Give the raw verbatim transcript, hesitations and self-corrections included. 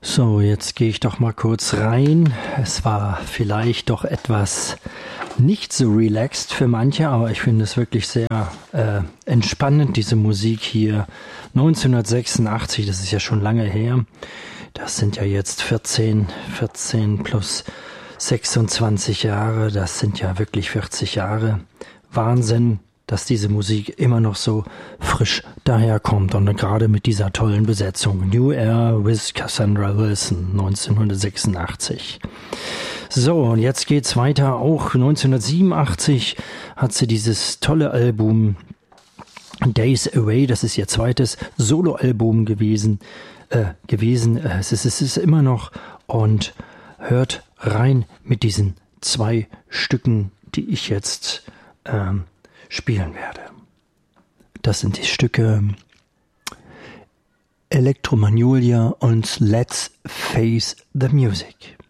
So, jetzt gehe ich doch mal kurz rein. Es war vielleicht doch etwas nicht so relaxed für manche, aber ich finde es wirklich sehr äh, entspannend, diese Musik hier. neunzehnhundertsechsundachtzig, das ist ja schon lange her. Das sind ja jetzt vierzehn, vierzehn plus sechsundzwanzig Jahre. Das sind ja wirklich vierzig Jahre. Wahnsinn, dass diese Musik immer noch so frisch daherkommt und gerade mit dieser tollen Besetzung. New Air with Cassandra Wilson, neunzehnhundertsechsundachtzig. So, und jetzt geht's weiter. Auch neunzehnhundertsiebenundachtzig hat sie dieses tolle Album Days Away, das ist ihr zweites Soloalbum gewesen. Äh, gewesen. Es ist, es ist immer noch, und hört rein mit diesen zwei Stücken, die ich jetzt ähm, spielen werde. Das sind die Stücke Electromagnolia und Let's Face the Music.